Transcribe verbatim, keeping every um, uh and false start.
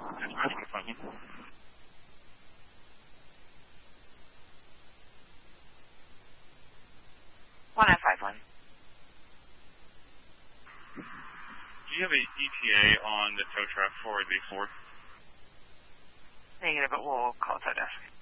Dispatch one five one. one nine five one. Do you have a E T A on the tow truck for the Ford? Negative, but we'll call tow desk.